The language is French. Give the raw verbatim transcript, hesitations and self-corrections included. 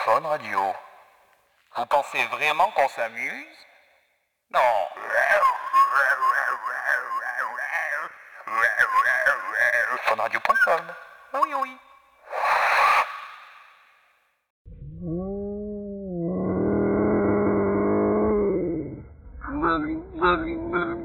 Fun Radio. Vous pensez vraiment qu'on s'amuse? Non. fun radio point com. Oui, oui. Mommy, mommy, mommy.